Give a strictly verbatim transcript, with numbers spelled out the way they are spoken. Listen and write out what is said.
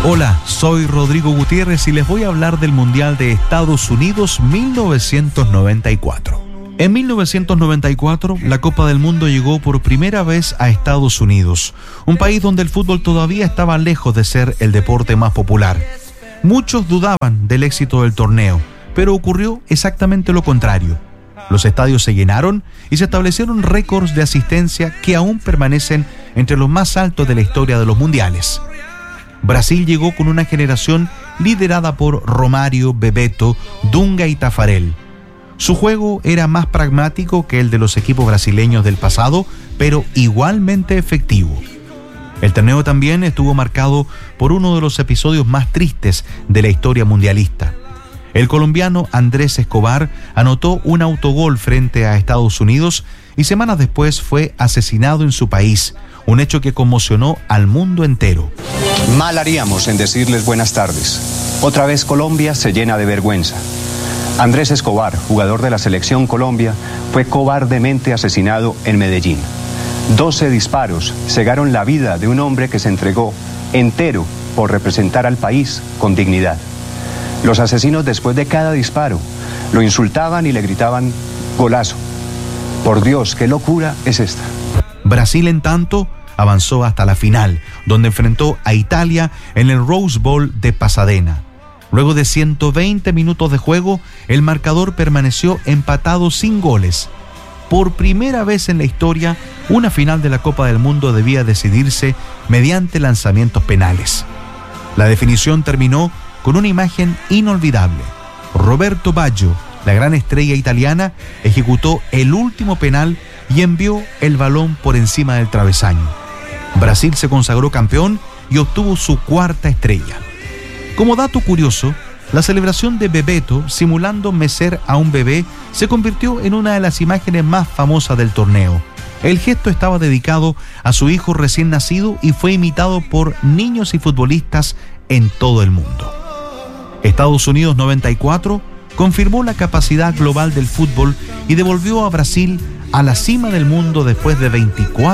Hola, soy Rodrigo Gutiérrez y les voy a hablar del Mundial de Estados Unidos mil novecientos noventa y cuatro. En mil novecientos noventa y cuatro, la Copa del Mundo llegó por primera vez a Estados Unidos, un país donde el fútbol todavía estaba lejos de ser el deporte más popular. Muchos dudaban del éxito del torneo, pero ocurrió exactamente lo contrario. Los estadios se llenaron y se establecieron récords de asistencia que aún permanecen entre los más altos de la historia de los mundiales. Brasil llegó con una generación liderada por Romário, Bebeto, Dunga y Taffarel. Su juego era más pragmático que el de los equipos brasileños del pasado, pero igualmente efectivo. El torneo también estuvo marcado por uno de los episodios más tristes de la historia mundialista. El colombiano Andrés Escobar anotó un autogol frente a Estados Unidos y semanas después fue asesinado en su país, un hecho que conmocionó al mundo entero. Mal haríamos en decirles buenas tardes. Otra vez Colombia se llena de vergüenza. Andrés Escobar, jugador de la Selección Colombia, fue cobardemente asesinado en Medellín. doce disparos cegaron la vida de un hombre que se entregó entero por representar al país con dignidad. Los asesinos, después de cada disparo, lo insultaban y le gritaban golazo. Por Dios, ¿qué locura es esta? Brasil, en tanto, avanzó hasta la final, donde enfrentó a Italia en el Rose Bowl de Pasadena. Luego de ciento veinte minutos de juego, el marcador permaneció empatado sin goles. Por primera vez en la historia, una final de la Copa del Mundo debía decidirse mediante lanzamientos penales. La definición terminó con una imagen inolvidable. Roberto Baggio, la gran estrella italiana, ejecutó el último penal y envió el balón por encima del travesaño. Brasil se consagró campeón y obtuvo su cuarta estrella. Como dato curioso, la celebración de Bebeto, simulando mecer a un bebé, se convirtió en una de las imágenes más famosas del torneo. El gesto estaba dedicado a su hijo recién nacido y fue imitado por niños y futbolistas en todo el mundo. Estados Unidos noventa y cuatro confirmó la capacidad global del fútbol y devolvió a Brasil a la cima del mundo después de veinticuatro